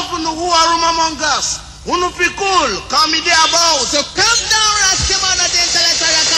enough in the war room among us. Who no fi cool, come me there about. So calm down, Rastaman, at the intellectual